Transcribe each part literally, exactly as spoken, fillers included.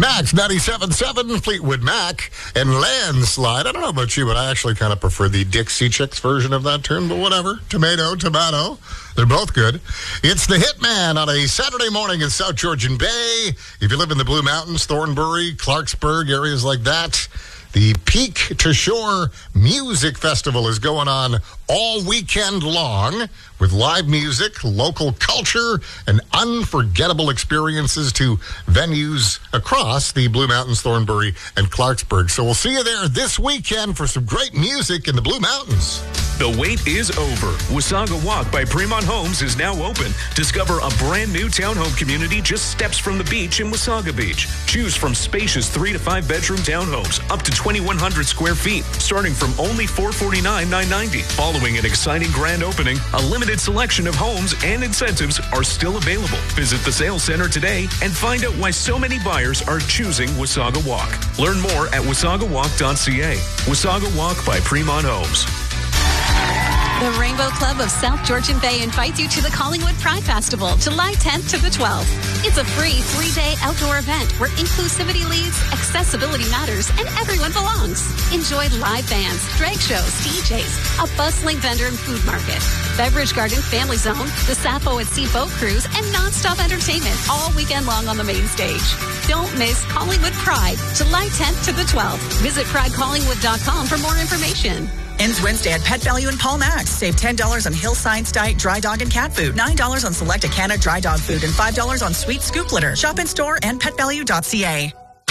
Max ninety-seven point seven, Fleetwood Mac, and Landslide. I don't know about you, but I actually kind of prefer the Dixie Chicks version of that tune, but whatever. Tomato, tomato. They're both good. It's the Hitman on a Saturday morning in South Georgian Bay. If you live in the Blue Mountains, Thornbury, Clarksburg, areas like that, the Peak to Shore Music Festival is going on all weekend long with live music, local culture, and unforgettable experiences to venues across the Blue Mountains, Thornbury, and Clarksburg. So we'll see you there this weekend for some great music in the Blue Mountains. The wait is over. Wasaga Walk by Fremont Homes is now open. Discover a brand new townhome community just steps from the beach in Wasaga Beach. Choose from spacious three to five bedroom townhomes up to twenty-one hundred square feet, starting from only four hundred forty-nine thousand nine hundred ninety dollars. Following an exciting grand opening, a limited selection of homes and incentives are still available. Visit the sales center today and find out why so many buyers are choosing Wasaga Walk. Learn more at wasaga walk dot c a. Wasaga Walk by Fremont Homes. The Rainbow Club of South Georgian Bay invites you to the Collingwood Pride Festival, July tenth to the twelfth. It's a free three-day outdoor event where inclusivity leads, accessibility matters, and everyone belongs. Enjoy live bands, drag shows, D Js, a bustling vendor and food market, beverage garden, family zone, the Sappho at Sea boat cruise, and non-stop entertainment all weekend long on the main stage. Don't miss Collingwood Pride, July tenth to the twelfth. Visit pride collingwood dot com for more information. Ends Wednesday at Pet Value in Paul Max. Save ten dollars on Hill Science Diet dry dog and cat food, nine dollars on select Acana dry dog food, and five dollars on sweet scoop litter. Shop in store and pet value dot c a.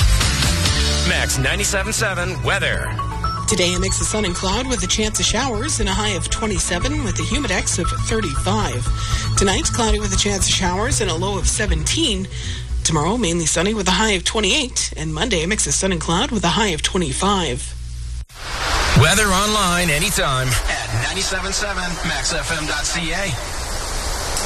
Max ninety-seven point seven weather. Today, a mix of sun and cloud with a chance of showers and a high of twenty-seven with a humidex of thirty-five. Tonight, cloudy with a chance of showers and a low of seventeen. Tomorrow, mainly sunny with a high of twenty-eight. And Monday, a mix of sun and cloud with a high of twenty-five. Weather online anytime at ninety-seven point seven max f m dot c a.